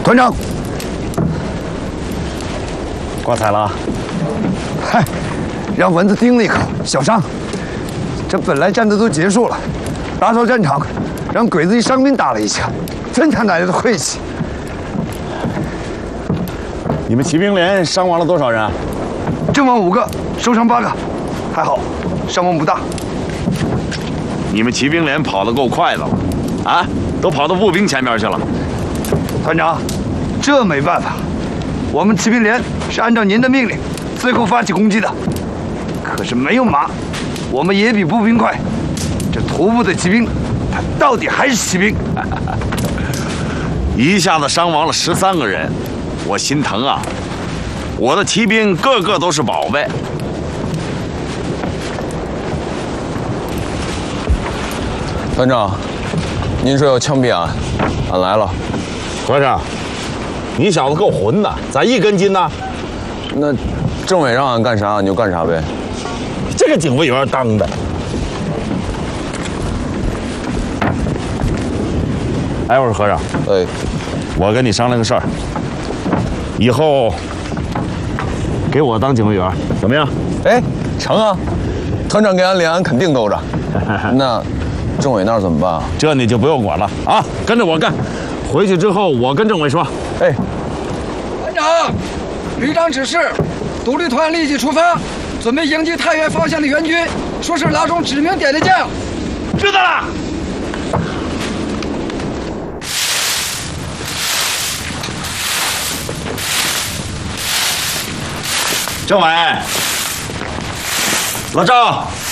团长， 挂彩了。 嗨，让蚊子叮了一口，小伤。这本来战斗都结束了，打扫战场，让鬼子一伤兵打了一下，真他奶奶的晦气！ 你们骑兵连伤亡了多少人啊？ 阵亡5个，受伤8个，还好，伤亡不大。 你们骑兵连跑得够快的了，啊，都跑到步兵前面去了。 团长，这没办法，我们骑兵连是按照您的命令最后发起攻击的，可是没有马，我们也比步兵快。这徒步的骑兵，他到底还是骑兵。 一下子伤亡了13个人，我心疼啊！我的骑兵个个都是宝贝。 团长，您说要枪毙俺，俺来了。 和尚，你小子够混的，咋一根筋呢？ 那政委让俺干啥，俺就干啥呗。 这个警卫员当的。哎，我说和尚， 哎， 我跟你商量个事儿，以后给我当警卫员怎么样？ 哎，成啊！团长给俺脸，俺肯定兜着。那政委那儿怎么办啊？ 这你就不用管了啊，跟着我干。回去之后，我跟政委说。 哎， 团长，旅长指示，独立团立即出发，准备迎击太原方向的援军，说是老总指名点的将。 知道了。政委，老赵。